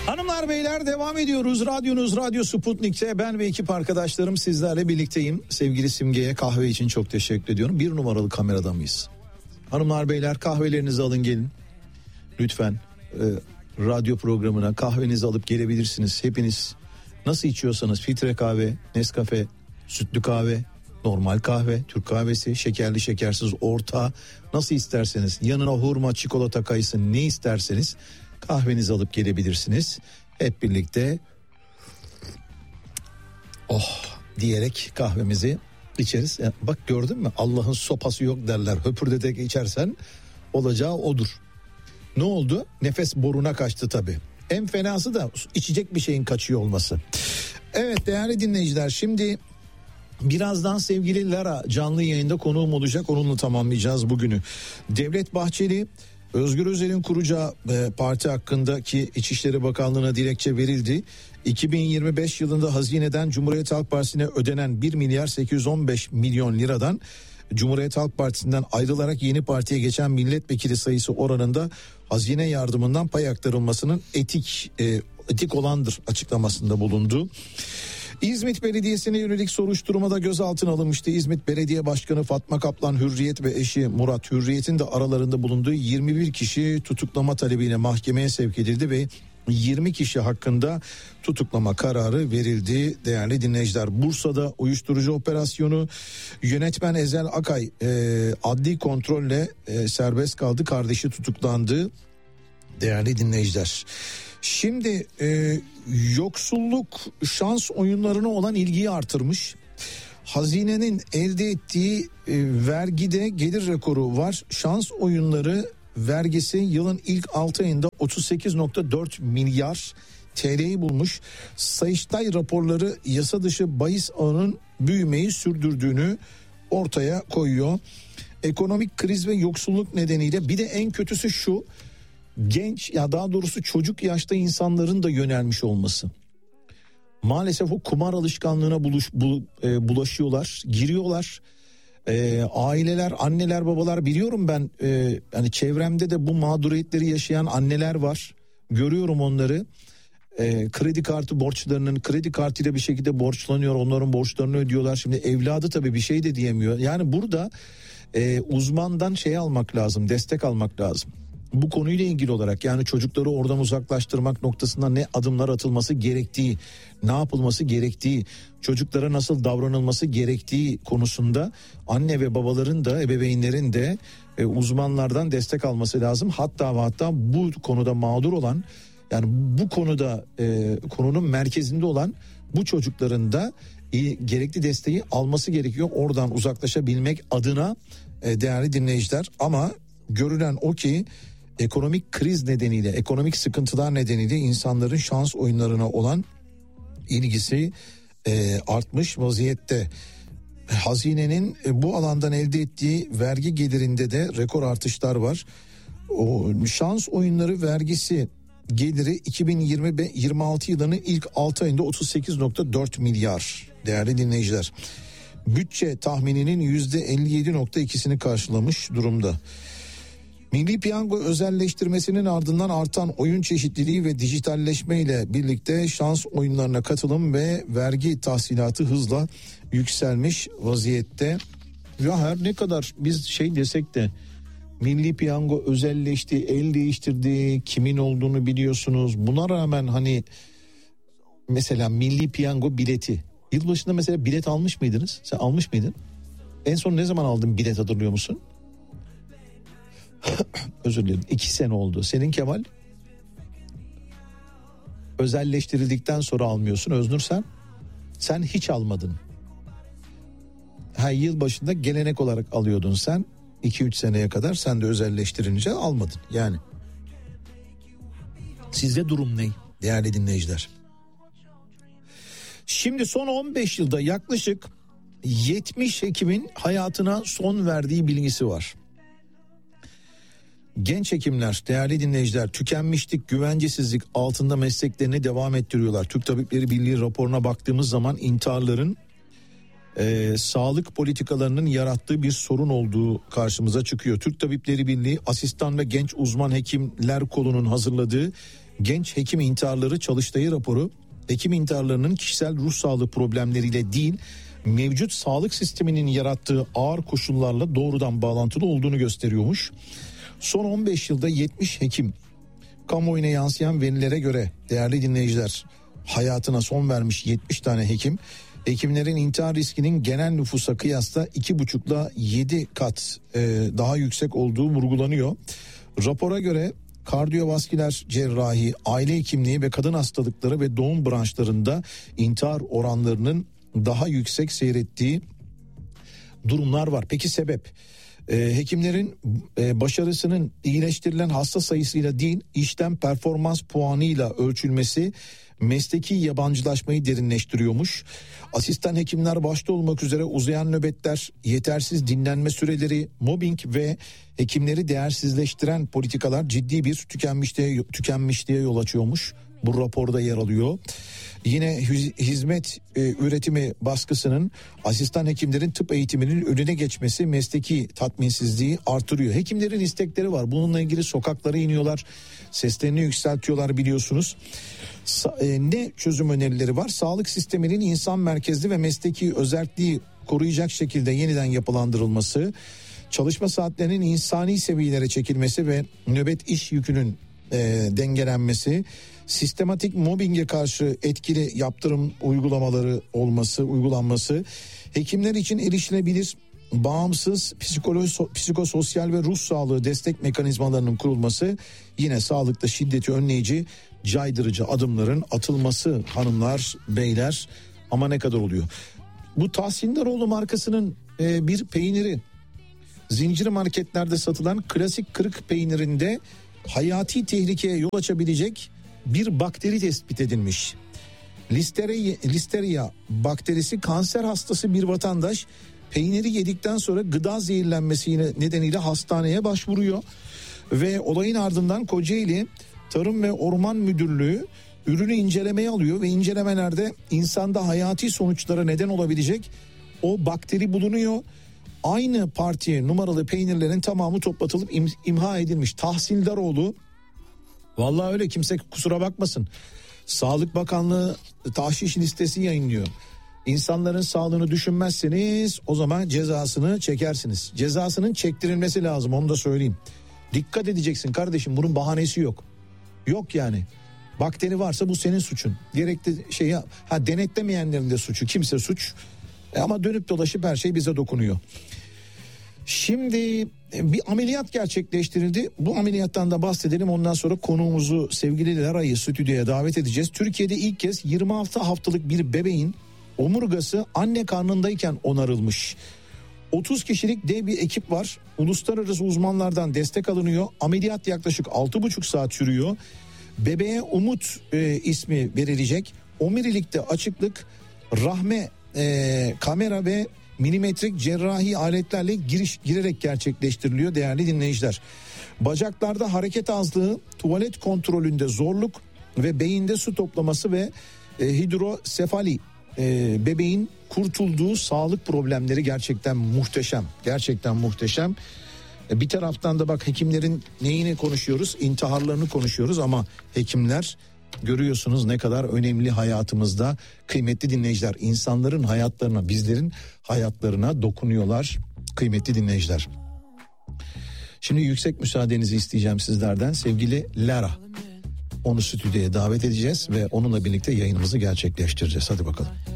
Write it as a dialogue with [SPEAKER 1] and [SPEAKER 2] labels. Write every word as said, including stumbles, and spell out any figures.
[SPEAKER 1] Hanımlar beyler devam ediyoruz. Radyonuz Radyo Sputnik'te ben ve ekip arkadaşlarım sizlerle birlikteyim. Sevgili Simge'ye kahve için çok teşekkür ediyorum. Bir numaralı kamerada mıyız? Hanımlar beyler kahvelerinizi alın gelin. Lütfen e, radyo programına kahvenizi alıp gelebilirsiniz. Hepiniz nasıl içiyorsanız filtre kahve, Nescafe, sütlü kahve, normal kahve, Türk kahvesi, şekerli şekersiz orta nasıl isterseniz yanına hurma, çikolata, kayısı ne isterseniz kahvenizi alıp gelebilirsiniz. Hep birlikte oh diyerek kahvemizi içeriz. Yani bak gördün mü Allah'ın sopası yok derler. Höpürdetek içersen olacağı odur. Ne oldu? Nefes boruna kaçtı tabii. En fenası da içecek bir şeyin kaçıyor olması. Evet değerli dinleyiciler, şimdi birazdan sevgili Lara canlı yayında konuğum olacak. Onunla tamamlayacağız bugünü. Devlet Bahçeli, Özgür Özel'in kuracağı e, parti hakkındaki İçişleri Bakanlığı'na dilekçe verildi. iki bin yirmi beş yılında hazineden Cumhuriyet Halk Partisi'ne ödenen bir milyar sekiz yüz on beş milyon liradan Cumhuriyet Halk Partisi'nden ayrılarak yeni partiye geçen milletvekili sayısı oranında hazine yardımından pay aktarılmasının etik e, etik olandır açıklamasında bulundu. İzmit Belediyesi'ne yönelik soruşturmada gözaltına alınmıştı. İzmit Belediye Başkanı Fatma Kaplan Hürriyet ve eşi Murat Hürriyet'in de aralarında bulunduğu yirmi bir kişi tutuklama talebiyle mahkemeye sevk edildi ve yirmi kişi hakkında tutuklama kararı verildi değerli dinleyiciler. Bursa'da uyuşturucu operasyonu, yönetmen Ezel Akay e, adli kontrolle e, serbest kaldı, kardeşi tutuklandı değerli dinleyiciler. Şimdi e, yoksulluk şans oyunlarına olan ilgiyi artırmış. Hazinenin elde ettiği e, vergide gelir rekoru var. Şans oyunları vergisi yılın ilk altı ayında otuz sekiz virgül dört milyar T L'yi bulmuş. Sayıştay raporları yasa dışı bahis ağının büyümeyi sürdürdüğünü ortaya koyuyor. Ekonomik kriz ve yoksulluk nedeniyle bir de en kötüsü şu: genç ya daha doğrusu çocuk yaşta insanların da yönelmiş olması. Maalesef o kumar alışkanlığına buluş, bul, e, bulaşıyorlar, giriyorlar. E, aileler, anneler, babalar, biliyorum ben e, hani çevremde de bu mağduriyetleri yaşayan anneler var. Görüyorum onları. E, kredi kartı borçlarının kredi kartıyla bir şekilde borçlanıyor, onların borçlarını ödüyorlar. Şimdi evladı tabii bir şey de diyemiyor. Yani burada e, uzmandan şey almak lazım, destek almak lazım. Bu konuyla ilgili olarak, yani çocukları oradan uzaklaştırmak noktasında ne adımlar atılması gerektiği, ne yapılması gerektiği, çocuklara nasıl davranılması gerektiği konusunda anne ve babaların da, ebeveynlerin de e, uzmanlardan destek alması lazım. Hatta ve hatta bu konuda mağdur olan, yani bu konuda e, konunun merkezinde olan bu çocukların da e, gerekli desteği alması gerekiyor. Oradan uzaklaşabilmek adına e, değerli dinleyiciler. Ama görülen o ki ekonomik kriz nedeniyle, ekonomik sıkıntılar nedeniyle insanların şans oyunlarına olan ilgisi e, artmış vaziyette. Hazinenin e, bu alandan elde ettiği vergi gelirinde de rekor artışlar var. O şans oyunları vergisi geliri iki bin yirmi altı yılının ilk altı ayında otuz sekiz virgül dört milyar değerli dinleyiciler. Bütçe tahmininin yüzde elli yedi virgül ikisini karşılamış durumda. Milli Piyango özelleştirmesinin ardından artan oyun çeşitliliği ve dijitalleşme ile birlikte şans oyunlarına katılım ve vergi tahsilatı hızla yükselmiş vaziyette. Ya her ne kadar biz şey desek de Milli Piyango özelleşti, el değiştirdi, kimin olduğunu biliyorsunuz. Buna rağmen hani mesela Milli Piyango bileti, yılbaşında mesela bilet almış mıydınız? Sen almış mıydın? En son ne zaman aldın bilet, hatırlıyor musun? Özür dilerim. İki sene oldu. Senin Kemal? Özelleştirildikten sonra almıyorsun. Öznur sen? Sen hiç almadın. Ha, yıl başında gelenek olarak alıyordun sen. iki üç seneye kadar sen de özelleştirince almadın. Yani sizde durum ne değerli dinleyiciler? Şimdi son on beş yılda yaklaşık yetmiş hekimin hayatına son verdiği bilgisi var. Genç hekimler değerli dinleyiciler tükenmişlik, güvencesizlik altında mesleklerini devam ettiriyorlar. Türk Tabipleri Birliği raporuna baktığımız zaman intiharların Ee, sağlık politikalarının yarattığı bir sorun olduğu karşımıza çıkıyor. Türk Tabipleri Birliği Asistan ve Genç Uzman Hekimler Kolu'nun hazırladığı Genç Hekim İntiharları Çalıştayı raporu, hekim intiharlarının kişisel ruh sağlığı problemleriyle değil, mevcut sağlık sisteminin yarattığı ağır koşullarla doğrudan bağlantılı olduğunu gösteriyormuş. Son on beş yılda yetmiş hekim, kamuoyuna yansıyan verilere göre değerli dinleyiciler, hayatına son vermiş yetmiş tane hekim. Hekimlerin intihar riskinin genel nüfusa kıyasla iki buçukla yedi kat e, daha yüksek olduğu vurgulanıyor. Rapora göre kardiyovasküler cerrahi, aile hekimliği ve kadın hastalıkları ve doğum branşlarında intihar oranlarının daha yüksek seyrettiği durumlar var. Peki sebep? Ee, hekimlerin e, başarısının iyileştirilen hasta sayısıyla değil, işten performans puanıyla ölçülmesi mesleki yabancılaşmayı derinleştiriyormuş. Asistan hekimler başta olmak üzere uzayan nöbetler, yetersiz dinlenme süreleri, mobbing ve hekimleri değersizleştiren politikalar ciddi bir tükenmişliğe, tükenmişliğe yol açıyormuş. Bu raporda yer alıyor. Yine hizmet e, üretimi baskısının asistan hekimlerin tıp eğitiminin önüne geçmesi mesleki tatminsizliği artırıyor. Hekimlerin istekleri var. Bununla ilgili sokaklara iniyorlar. Seslerini yükseltiyorlar biliyorsunuz. Sa- e, ne çözüm önerileri var? Sağlık sisteminin insan merkezli ve mesleki özelliği koruyacak şekilde yeniden yapılandırılması, çalışma saatlerinin insani seviyelere çekilmesi ve nöbet iş yükünün e, dengelenmesi, sistematik mobbinge karşı etkili yaptırım uygulamaları olması, uygulanması, hekimler için erişilebilir, bağımsız psikolo- psikososyal ve ruh sağlığı destek mekanizmalarının kurulması, yine sağlıkta şiddeti önleyici, caydırıcı adımların atılması hanımlar, beyler. Ama ne kadar oluyor? Bu Tahsindaroğlu markasının e, bir peyniri, zincir marketlerde satılan klasik kırık peynirinde hayati tehlikeye yol açabilecek bir bakteri tespit edilmiş. Listeria, Listeria bakterisi kanser hastası bir vatandaş peyniri yedikten sonra gıda zehirlenmesi nedeniyle hastaneye başvuruyor. Ve olayın ardından Kocaeli Tarım ve Orman Müdürlüğü ürünü incelemeye alıyor ve incelemelerde insanda hayati sonuçlara neden olabilecek o bakteri bulunuyor. Aynı partiye numaralı peynirlerin tamamı toplatılıp im- imha edilmiş. Tahsildaroğlu, vallahi öyle, kimse kusura bakmasın. Sağlık Bakanlığı tahşiş listesi yayınlıyor. İnsanların sağlığını düşünmezseniz o zaman cezasını çekersiniz. Cezasının çektirilmesi lazım, onu da söyleyeyim. Dikkat edeceksin kardeşim, bunun bahanesi yok. Yok yani. Bakteri varsa bu senin suçun. Gerekli şey ha denetlemeyenlerin de suçu. Kimse suç. E ama dönüp dolaşıp her şey bize dokunuyor. Şimdi bir ameliyat gerçekleştirildi. Bu ameliyattan da bahsedelim. Ondan sonra konuğumuzu sevgili Lara'yı stüdyoya davet edeceğiz. Türkiye'de ilk kez yirmi altı haftalık bir bebeğin omurgası anne karnındayken onarılmış. otuz kişilik dev bir ekip var. Uluslararası uzmanlardan destek alınıyor. Ameliyat yaklaşık altı buçuk saat sürüyor. Bebeğe Umut e, ismi verilecek. Omurilikte açıklık, rahme e, kamera ve milimetrik cerrahi aletlerle giriş girerek gerçekleştiriliyor değerli dinleyiciler. Bacaklarda hareket azlığı, tuvalet kontrolünde zorluk ve beyinde su toplaması ve e, hidrosefali, e, bebeğin kurtulduğu sağlık problemleri gerçekten muhteşem. Gerçekten muhteşem. E, bir taraftan da bak, hekimlerin neyini konuşuyoruz? İntiharlarını konuşuyoruz ama hekimler, görüyorsunuz ne kadar önemli hayatımızda. Kıymetli dinleyiciler, insanların hayatlarına, bizlerin hayatlarına dokunuyorlar kıymetli dinleyiciler. Şimdi yüksek müsaadenizi isteyeceğim sizlerden. Sevgili Lara, onu stüdyoya davet edeceğiz ve onunla birlikte yayınımızı gerçekleştireceğiz. Hadi bakalım.